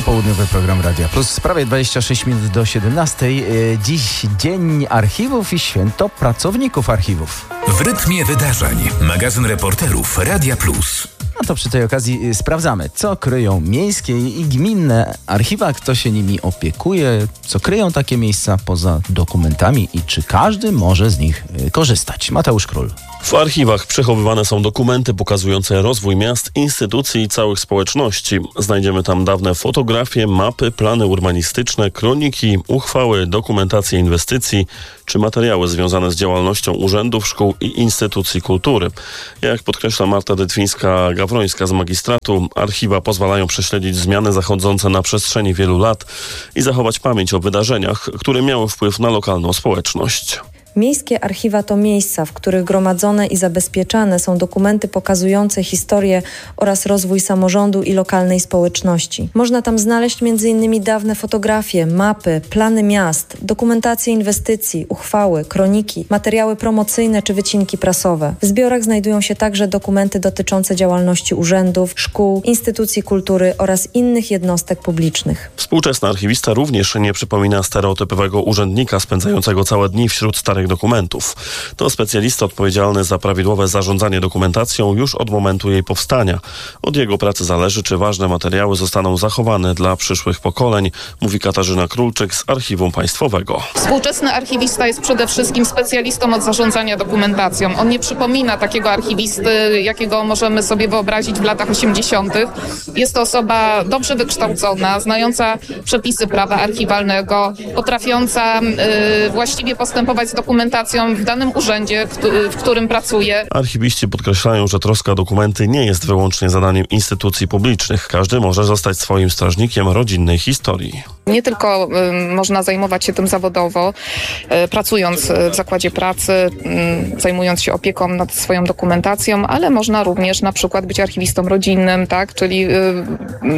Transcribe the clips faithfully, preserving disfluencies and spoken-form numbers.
Popołudniowy program Radia Plus. Prawie dwadzieścia sześć minut do siedemnastej. Dziś Dzień Archiwów i Święto Pracowników Archiwów. W rytmie wydarzeń. Magazyn reporterów Radia Plus. No to przy tej okazji sprawdzamy, co kryją miejskie i gminne archiwa, kto się nimi opiekuje, co kryją takie miejsca poza dokumentami i czy każdy może z nich korzystać. Mateusz Król. W archiwach przechowywane są dokumenty pokazujące rozwój miast, instytucji i całych społeczności. Znajdziemy tam dawne fotografie, mapy, plany urbanistyczne, kroniki, uchwały, dokumentacje inwestycji czy materiały związane z działalnością urzędów, szkół i instytucji kultury. Jak podkreśla Marta Dytwińska-Gawrońska z magistratu, archiwa pozwalają prześledzić zmiany zachodzące na przestrzeni wielu lat i zachować pamięć o wydarzeniach, które miały wpływ na lokalną społeczność. Miejskie archiwa to miejsca, w których gromadzone i zabezpieczane są dokumenty pokazujące historię oraz rozwój samorządu i lokalnej społeczności. Można tam znaleźć między innymi dawne fotografie, mapy, plany miast, dokumentacje inwestycji, uchwały, kroniki, materiały promocyjne czy wycinki prasowe. W zbiorach znajdują się także dokumenty dotyczące działalności urzędów, szkół, instytucji kultury oraz innych jednostek publicznych. Współczesny archiwista również nie przypomina stereotypowego urzędnika spędzającego całe dni wśród starych dokumentów. To specjalista odpowiedzialny za prawidłowe zarządzanie dokumentacją już od momentu jej powstania. Od jego pracy zależy, czy ważne materiały zostaną zachowane dla przyszłych pokoleń, mówi Katarzyna Królczyk z Archiwum Państwowego. Współczesny archiwista jest przede wszystkim specjalistą od zarządzania dokumentacją. On nie przypomina takiego archiwisty, jakiego możemy sobie wyobrazić w latach osiemdziesiątych. Jest to osoba dobrze wykształcona, znająca przepisy prawa archiwalnego, potrafiąca yy, właściwie postępować z dokumentacją w danym urzędzie, w którym pracuje. Archiwiści podkreślają, że troska o dokumenty nie jest wyłącznie zadaniem instytucji publicznych. Każdy może zostać swoim strażnikiem rodzinnej historii. Nie tylko y, można zajmować się tym zawodowo, y, pracując w zakładzie pracy, y, zajmując się opieką nad swoją dokumentacją, ale można również na przykład być archiwistą rodzinnym, tak, czyli y, y,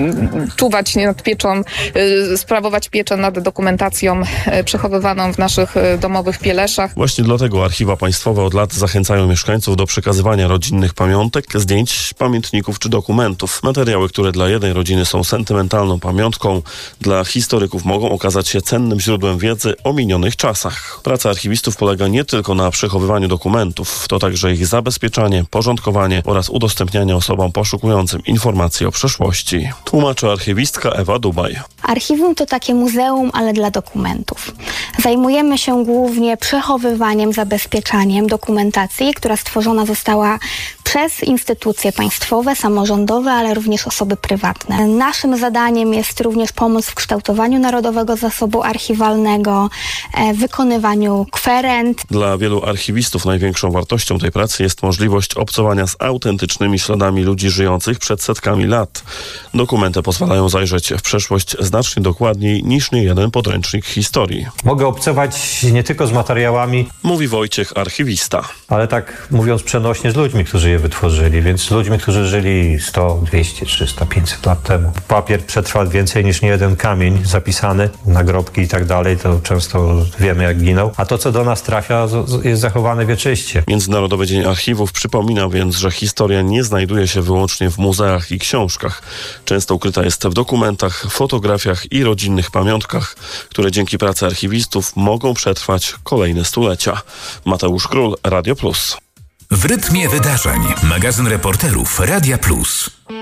czuwać nad pieczą, y, sprawować pieczę nad dokumentacją y, przechowywaną w naszych y, domowych pieleszach. Właśnie dlatego archiwa państwowe od lat zachęcają mieszkańców do przekazywania rodzinnych pamiątek, zdjęć, pamiętników czy dokumentów. Materiały, które dla jednej rodziny są sentymentalną pamiątką, dla historyków mogą okazać się cennym źródłem wiedzy o minionych czasach. Praca archiwistów polega nie tylko na przechowywaniu dokumentów, to także ich zabezpieczanie, porządkowanie oraz udostępnianie osobom poszukującym informacji o przeszłości. Tłumaczy archiwistka Ewa Dubaj. Archiwum to takie muzeum, ale dla dokumentów. Zajmujemy się głównie przechowywaniem, zabezpieczaniem dokumentacji, która stworzona została przez instytucje państwowe, samorządowe, ale również osoby prywatne. Naszym zadaniem jest również pomoc w kształtowaniu Narodowego Zasobu Archiwalnego, e, wykonywaniu kwerend. Dla wielu archiwistów największą wartością tej pracy jest możliwość obcowania z autentycznymi śladami ludzi żyjących przed setkami lat. Dokumenty pozwalają zajrzeć w przeszłość znacznie dokładniej niż niejeden podręcznik historii. Mogę obcować nie tylko z materiałami, mówi Wojciech, archiwista, ale tak mówiąc przenośnie z ludźmi, którzy je wytworzyli, więc ludźmi, którzy żyli sto, dwieście, trzysta, pięćset lat temu. Papier przetrwa więcej niż niejeden kamień zapisany, nagrobki i tak dalej, to często wiemy jak ginął, a to co do nas trafia jest zachowane wieczyście. Międzynarodowy Dzień Archiwów przypomina więc, że historia nie znajduje się wyłącznie w muzeach i książkach. Często ukryta jest w dokumentach, fotografiach i rodzinnych pamiątkach, które dzięki pracy archiwistów mogą przetrwać kolejne stulecia. Mateusz Król, Radio Plus. W rytmie wydarzeń. Magazyn reporterów Radia Plus.